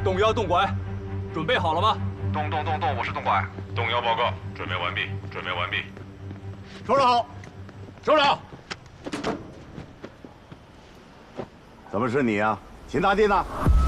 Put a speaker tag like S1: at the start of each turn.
S1: 动摇动拐，准备好了吗？
S2: 动，我是动拐。动摇报告，准备完毕，准备完毕。
S1: 首长好，首长。
S3: 怎么是你呀？秦大帝呢？